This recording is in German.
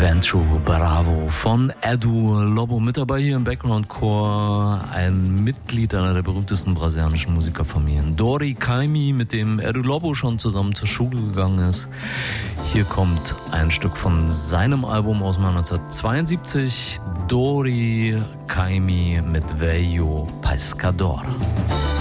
Venture Bravo von Edu Lobo. Mit dabei hier im Background-Chor ein Mitglied einer der berühmtesten brasilianischen Musikerfamilien, Dori Caymmi, mit dem Edu Lobo schon zusammen zur Schule gegangen ist. Hier kommt ein Stück von seinem Album aus 1972, Dori Caymmi mit Velho Pescador.